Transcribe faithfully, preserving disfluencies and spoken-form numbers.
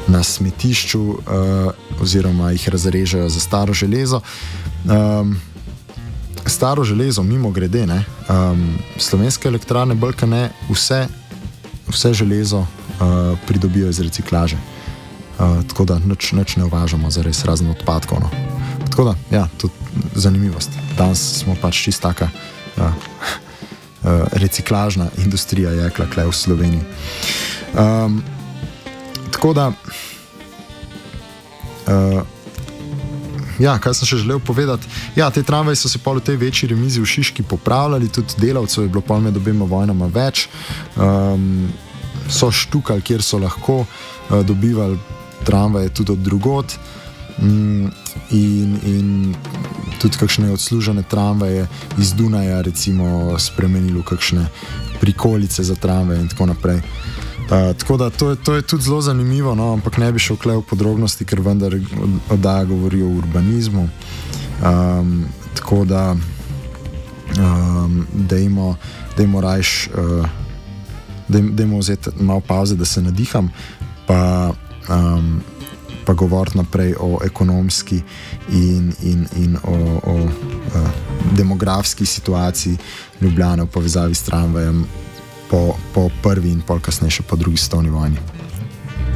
na smetišču uh, oziroma jih razrežejo za staro železo. Um, staro železo, mimo grede, ne, um, slovenske elektrarne bolj kot ne vse, vse železo uh, pridobijo iz reciklaže. Uh, tako da nič, nič ne uvažamo za res razno odpadkov. No. Tako da, ja, tudi zanimivost. Danes smo pač čist taka uh, uh, reciklažna industrija jekla kle v Sloveniji. Um, tako da, uh, ja, kaj sem še želel povedati? Ja, te tramvaji so se pol v tej večji remizi v Šiški popravljali, tudi delavcev je bilo pol med obema vojnama več. Um, so štukali, kjer so lahko uh, dobivali tramvaje tudi od drugod mm, in, in tudi kakšne odslužene tramvaje iz Dunaja recimo spremenili v kakšne prikolice za tramvaje in tako naprej. Uh, tako da to je, to je tudi zelo zanimivo, no, ampak ne bi šel kle v podrobnosti, ker vendar oddaja govori o urbanizmu. Um, tako da um, dejmo, dejmo rajš uh, dej, dejmo vzeti malo pauze, da se nadiham, pa Um, pa govoriti naprej o ekonomski in, in, in o, o uh, demografski situaciji Ljubljane v povezavi s tramvajem po, po prvi in pol kasneje še po drugi svetovni vojni.